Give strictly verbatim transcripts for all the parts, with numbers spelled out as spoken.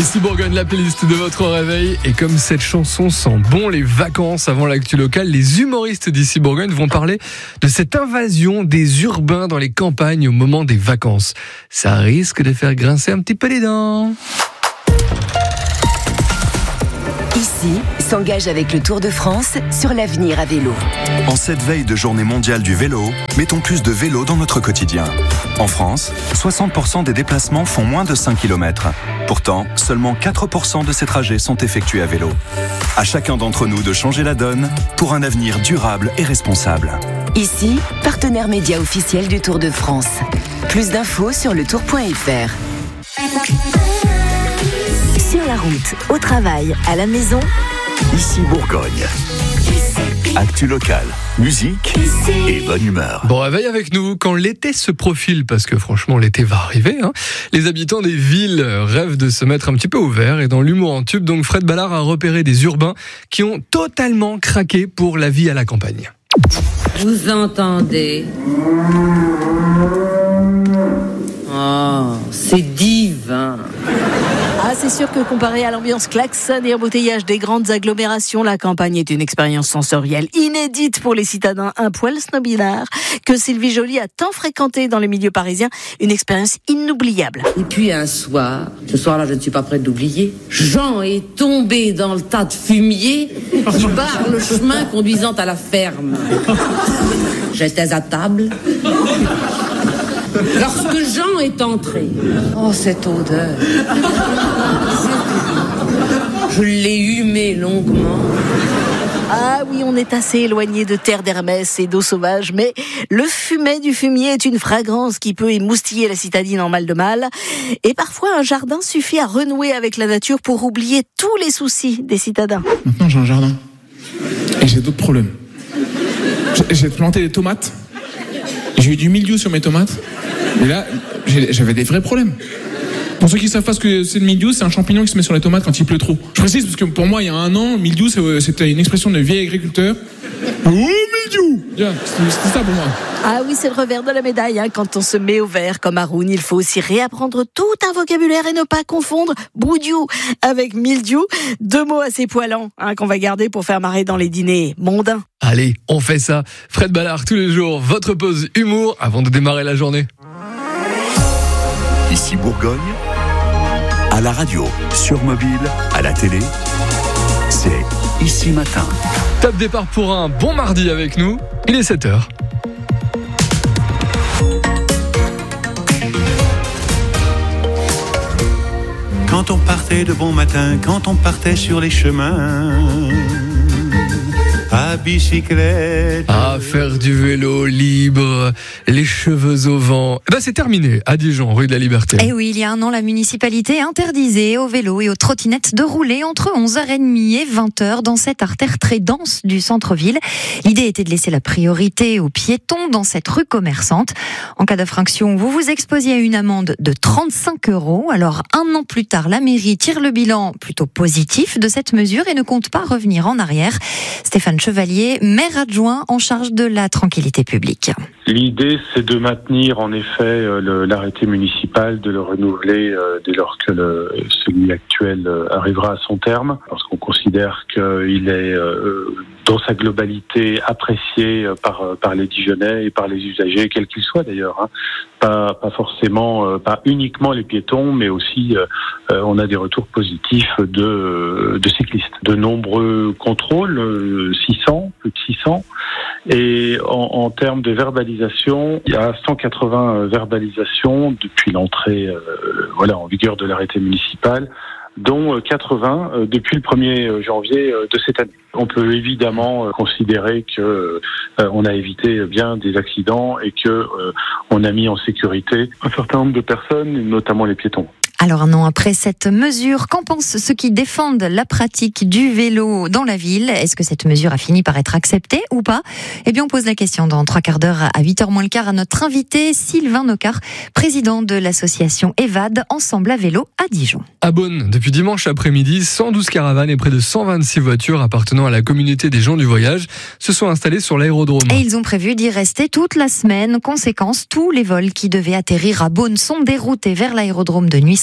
Ici Bourgogne, la playlist de votre réveil. Et comme cette chanson sent bon les vacances avant l'actu locale, les humoristes d'Ici Bourgogne vont parler de cette invasion des urbains dans les campagnes au moment des vacances. Ça risque de faire grincer un petit peu les dents. Ici s'engage avec le Tour de France sur l'avenir à vélo. En cette veille de journée mondiale du vélo, mettons plus de vélo dans notre quotidien. En France, soixante pour cent des déplacements font moins de cinq kilomètres. Pourtant, seulement quatre pour cent de ces trajets sont effectués à vélo. À chacun d'entre nous de changer la donne pour un avenir durable et responsable. Ici, partenaire média officiel du Tour de France. Plus d'infos sur le tour point f r. Sur la route, au travail, à la maison. Ici Bourgogne. Actu locale, musique et bonne humeur. Bon réveil avec nous quand l'été se profile, parce que franchement l'été va arriver. Hein. Les habitants des villes rêvent de se mettre un petit peu au vert, et dans l'humour en tube, donc Fred Ballard a repéré des urbains qui ont totalement craqué pour la vie à la campagne. Vous entendez? Oh, c'est divin. Ah, c'est sûr que comparé à l'ambiance klaxon et embouteillage des grandes agglomérations, la campagne est une expérience sensorielle inédite pour les citadins un poil snobinards que Sylvie Joly a tant fréquenté dans les milieux parisiens. Une expérience inoubliable. Et puis un soir, ce soir-là, je ne suis pas prête d'oublier, Jean est tombé dans le tas de fumier qui barre le chemin conduisant à la ferme. J'étais à table. Lorsque Jean est entré, oh cette odeur, je l'ai humé longuement. Ah oui, on est assez éloigné de terre d'Hermès et d'eau sauvage, mais le fumet du fumier est une fragrance qui peut émoustiller la citadine en mal de mal. Et parfois, un jardin suffit à renouer avec la nature pour oublier tous les soucis des citadins. Maintenant, j'ai un jardin et j'ai d'autres problèmes. J'ai, j'ai planté des tomates. J'ai eu du mildiou sur mes tomates. Et là, j'avais des vrais problèmes. Pour ceux qui ne savent pas ce que c'est le mildiou, c'est un champignon qui se met sur les tomates quand il pleut trop. Je précise parce que pour moi, il y a un an, mildiou, c'était une expression de vieil agriculteur. Oh, mildiou! Yeah, c'était, c'était ça pour moi. Ah oui, c'est le revers de la médaille. Hein. Quand on se met au vert comme Haroun, il faut aussi réapprendre tout un vocabulaire et ne pas confondre boudiou avec mildiou. Deux mots assez poilants hein, qu'on va garder pour faire marrer dans les dîners mondains. Allez, on fait ça. Fred Ballard, tous les jours, votre pause humour avant de démarrer la journée. Ici Bourgogne, à la radio, sur mobile, à la télé, c'est Ici Matin. Top départ pour un bon mardi avec nous, il est sept heures. Quand on partait de bon matin, quand on partait sur les chemins, à bicyclette. À faire du vélo libre, les cheveux au vent. Eh ben c'est terminé à Dijon, rue de la Liberté. Et oui, il y a un an, la municipalité interdisait aux vélos et aux trottinettes de rouler entre onze heures trente et vingt heures dans cette artère très dense du centre-ville. L'idée était de laisser la priorité aux piétons dans cette rue commerçante. En cas d'infraction, vous vous exposiez à une amende de trente-cinq euros. Alors, un an plus tard, la mairie tire le bilan plutôt positif de cette mesure et ne compte pas revenir en arrière. Stéphane Chevalier, maire adjoint en charge de la tranquillité publique. L'idée, c'est de maintenir en effet le, l'arrêté municipal, de le renouveler euh, dès lors que le, celui actuel euh, arrivera à son terme, parce qu'on considère qu'il est euh, dans sa globalité apprécié par, par les Dijonnais et par les usagers, quels qu'ils soient d'ailleurs. Hein. Pas, pas forcément, euh, pas uniquement les piétons, mais aussi euh, on a des retours positifs de, de cyclistes. De nombreux contrôles, euh, six cents, plus de six cents. Et en, en termes de verbalisation, il y a cent quatre-vingts verbalisations depuis l'entrée euh, voilà, en vigueur de l'arrêté municipal, dont quatre-vingts depuis le premier janvier de cette année. On peut évidemment considérer que euh, on a évité bien des accidents et que euh, on a mis en sécurité un certain nombre de personnes, notamment les piétons. Alors un an après cette mesure, qu'en pensent ceux qui défendent la pratique du vélo dans la ville ? Est-ce que cette mesure a fini par être acceptée ou pas ? Eh bien on pose la question dans trois quarts d'heure à huit heures moins le quart à notre invité Sylvain Nocard, président de l'association EVAD, Ensemble à vélo à Dijon. À Beaune, depuis dimanche après-midi, cent douze caravanes et près de cent vingt-six voitures appartenant à la communauté des gens du voyage se sont installées sur l'aérodrome. Et ils ont prévu d'y rester toute la semaine. Conséquence, tous les vols qui devaient atterrir à Beaune sont déroutés vers l'aérodrome de Nuits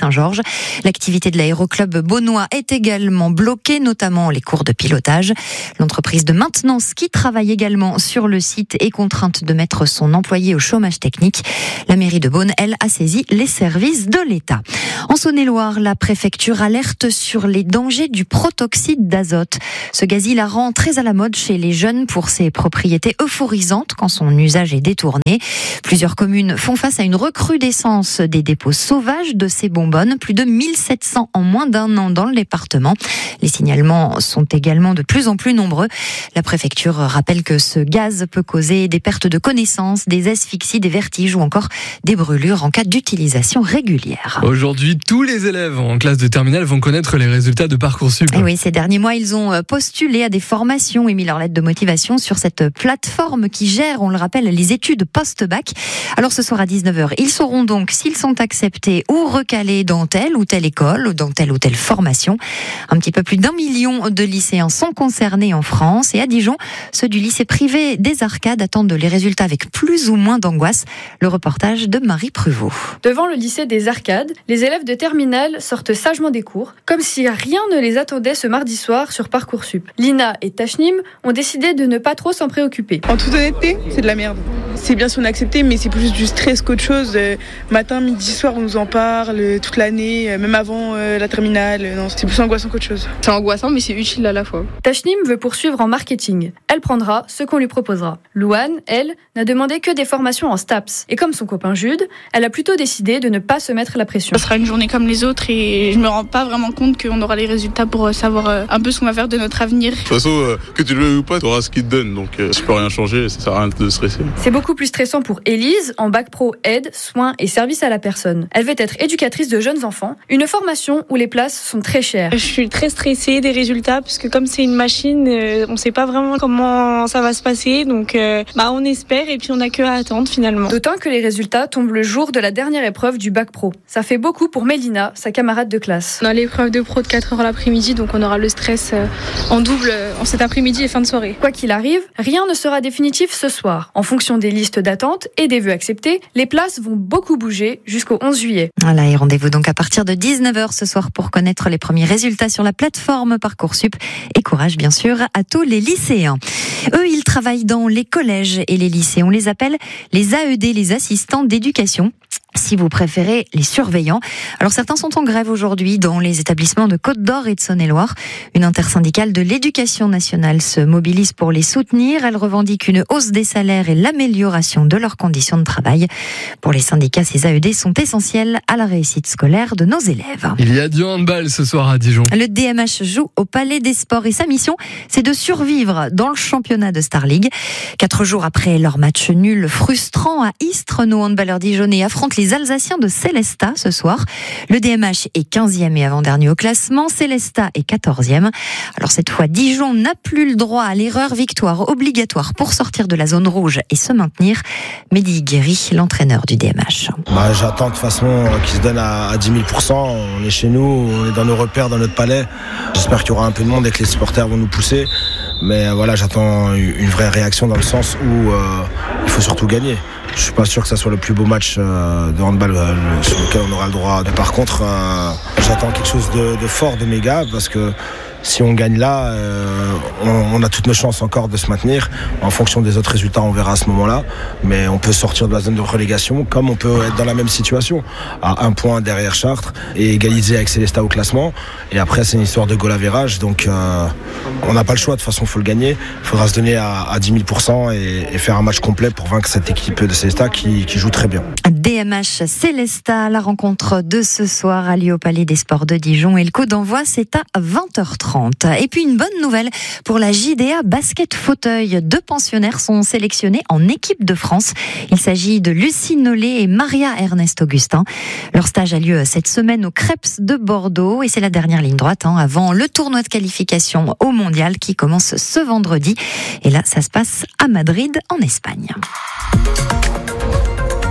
Saint-Georges. L'activité de l'aéroclub beaunois est également bloquée, notamment les cours de pilotage. L'entreprise de maintenance qui travaille également sur le site est contrainte de mettre son employé au chômage technique. La mairie de Beaune, elle, a saisi les services de l'État. En Saône-et-Loire, la préfecture alerte sur les dangers du protoxyde d'azote. Ce gaz hilarant très à la mode chez les jeunes pour ses propriétés euphorisantes quand son usage est détourné. Plusieurs communes font face à une recrudescence des dépôts sauvages de ces bonbonnes, plus de mille sept cents en moins d'un an dans le département. Les signalements sont également de plus en plus nombreux. La préfecture rappelle que ce gaz peut causer des pertes de connaissance, des asphyxies, des vertiges ou encore des brûlures en cas d'utilisation régulière. Aujourd'hui, tous les élèves en classe de terminale vont connaître les résultats de Parcoursup. Et oui, ces derniers mois, ils ont postulé à des formations et mis leur lettre de motivation sur cette plateforme qui gère, on le rappelle, les études post-bac. Alors ce soir à dix-neuf heures, ils sauront donc s'ils sont acceptés ou recalés dans telle ou telle école ou dans telle ou telle formation. Un petit peu plus d'un million de lycéens sont concernés en France et à Dijon, ceux du lycée privé des Arcades attendent les résultats avec plus ou moins d'angoisse. Le reportage de Marie Pruvot. Devant le lycée des Arcades, les élèves de terminale sortent sagement des cours, comme si rien ne les attendait ce mardi soir sur Parcoursup. Lina et Tachnim ont décidé de ne pas trop s'en préoccuper. En toute honnêteté, c'est de la merde. C'est bien si on a accepté, mais c'est plus du stress qu'autre chose. Matin, midi, soir, on nous en parle toute l'année, même avant la terminale. Non, c'est plus angoissant qu'autre chose. C'est angoissant, mais c'est utile à la fois. Tachnim veut poursuivre en marketing. Elle prendra ce qu'on lui proposera. Louane, elle, n'a demandé que des formations en STAPS. Et comme son copain Jude, elle a plutôt décidé de ne pas se mettre la pression. Ce sera une journée comme les autres et je me rends pas vraiment compte qu'on aura les résultats pour savoir un peu ce qu'on va faire de notre avenir. De toute façon, que tu le veuilles ou pas, tu auras ce qu'ils te donnent. Donc, euh, je peux rien changer, ça sert à rien de stresser. C'est beaucoup plus stressant pour Élise, en bac pro aide, soins et services à la personne. Elle veut être éducatrice de jeunes enfants, une formation où les places sont très chères. Je suis très stressée des résultats parce que comme c'est une machine, euh, on sait pas vraiment comment ça va se passer. Donc, euh, bah, on espère et puis on n'a que à attendre finalement. D'autant que les résultats tombent le jour de la dernière épreuve du bac pro. Ça fait beaucoup pour Mélina, sa camarade de classe. On a l'épreuve de pro de quatre heures l'après-midi, donc on aura le stress euh, en double euh, en cet après-midi et fin de soirée. Quoi qu'il arrive, rien ne sera définitif ce soir. En fonction des listes d'attente et des vœux acceptés, les places vont beaucoup bouger jusqu'au onze juillet. Voilà, et rendez-vous donc à partir de dix-neuf heures ce soir pour connaître les premiers résultats sur la plateforme Parcoursup. Et courage bien sûr à tous les lycéens. Eux, ils travaillent dans les collèges et les lycées. On les appelle les A E D, les assistants d'éducation. Si vous préférez, les surveillants. Alors certains sont en grève aujourd'hui dans les établissements de Côte-d'Or et de Saône-et-Loire. Une intersyndicale de l'éducation nationale se mobilise pour les soutenir. Elle revendique une hausse des salaires et l'amélioration de leurs conditions de travail. Pour les syndicats, ces A E D sont essentiels à la réussite scolaire de nos élèves. Il y a du handball ce soir à Dijon. Le D M H joue au Palais des Sports et sa mission, c'est de survivre dans le championnat de Star League. Quatre jours après leur match nul frustrant à Istres, nos handballeurs dijonnais affrontent les Alsaciens de Célestat ce soir. Le D M H est quinzième et avant-dernier au classement. Célestat est quatorzième. Alors cette fois, Dijon n'a plus le droit à l'erreur. Victoire obligatoire pour sortir de la zone rouge et se maintenir. Mehdi Guéry, l'entraîneur du D M H. Bah, j'attends de toute façon qu'ils se donnent à, à dix mille pour cent. On est chez nous, on est dans nos repères, dans notre palais. J'espère qu'il y aura un peu de monde et que les supporters vont nous pousser. Mais voilà, j'attends une vraie réaction dans le sens où euh, il faut surtout gagner. Je suis pas sûr que ça soit le plus beau match euh, de handball euh, sur lequel on aura le droit. Par contre, euh, j'attends quelque chose de, de fort de mes gars parce que si on gagne là, euh, on, on a toutes nos chances encore de se maintenir. En fonction des autres résultats, on verra à ce moment-là. Mais on peut sortir de la zone de relégation comme on peut être dans la même situation, à un point derrière Chartres et égaliser avec Célestat au classement. Et après, c'est une histoire de goal average. Donc, euh, on n'a pas le choix. De toute façon, il faut le gagner. Il faudra se donner à, à dix mille pour cent et, et faire un match complet pour vaincre cette équipe de Célestat qui, qui joue très bien. D M H Célestat, la rencontre de ce soir a lieu au Palais des Sports de Dijon et le coup d'envoi c'est à vingt heures trente. Et puis une bonne nouvelle pour la J D A basket fauteuil. Deux pensionnaires sont sélectionnés en équipe de France. Il s'agit de Lucie Nollet et Maria Ernest Augustin. Leur stage a lieu cette semaine au Crêpes de Bordeaux et c'est la dernière ligne droite hein, avant le tournoi de qualification au Mondial qui commence ce vendredi. Et là, ça se passe à Madrid en Espagne.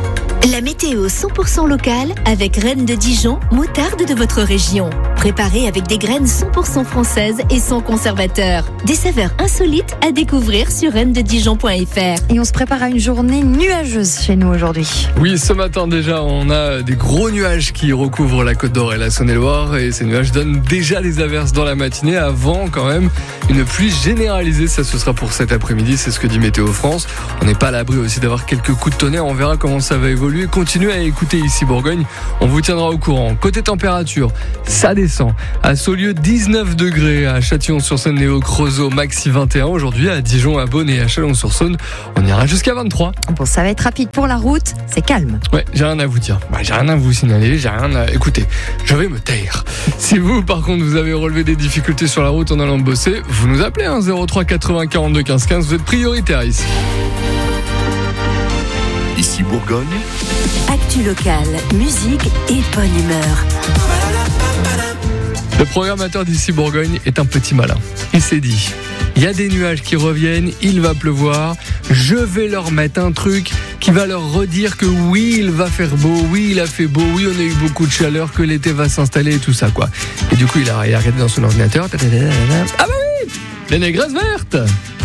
La météo cent pour cent locale avec Reine de Dijon, moutarde de votre région. Préparée avec des graines cent pour cent françaises et sans conservateur. Des saveurs insolites à découvrir sur reine de dijon point f r. Et on se prépare à une journée nuageuse chez nous aujourd'hui. Oui, ce matin déjà, on a des gros nuages qui recouvrent la Côte d'Or et la Saône-et-Loire. Et ces nuages donnent déjà des averses dans la matinée avant quand même une pluie généralisée. Ça, ce sera pour cet après-midi, c'est ce que dit Météo France. On n'est pas à l'abri aussi d'avoir quelques coups de tonnerre. On verra comment ça va évoluer. Continuez à écouter ici Bourgogne, on vous tiendra au courant. Côté température, ça descend. À Saulieu, dix-neuf degrés. À Châtillon-sur-Saône et au Creusot, maxi vingt et un. Aujourd'hui, à Dijon, à Beaune et à Chalon-sur-Saône, on ira jusqu'à vingt-trois. Bon, ça va être rapide pour la route, c'est calme. Ouais, j'ai rien à vous dire. Bah, j'ai rien à vous signaler, j'ai rien à... Écoutez, je vais me taire. Si vous, par contre, vous avez relevé des difficultés sur la route en allant bosser, vous nous appelez, hein, zéro trois quatre-vingts quarante-deux quinze quinze, vous êtes prioritaire ici. Ici Bourgogne. Actu locale, musique et bonne humeur. Le programmateur d'ici Bourgogne est un petit malin. Il s'est dit, il y a des nuages qui reviennent, il va pleuvoir, je vais leur mettre un truc qui va leur redire que oui, il va faire beau, oui, il a fait beau, oui, on a eu beaucoup de chaleur, que l'été va s'installer et tout ça, quoi. Et du coup, il a, il a regardé dans son ordinateur. Ah bah oui, les négresses vertes.